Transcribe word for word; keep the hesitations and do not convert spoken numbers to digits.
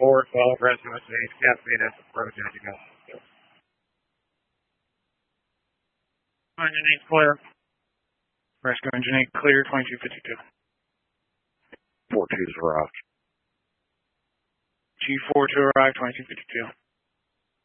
four, twelve, rest of us, captain, approach, as you go. Engine eight clear. Rescue engine eight clear, twenty-two fifty-two. four two is arrived. G four to arrive, twenty-two fifty-two.